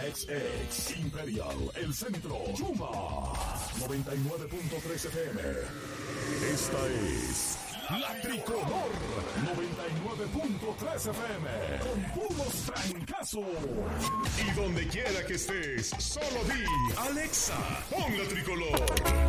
XX Imperial, El Centro, Chuma 99.3 FM. Esta es La Tricolor 99.3 FM con puros trancazos. Y donde quiera que estés, solo di Alexa, pon La Tricolor.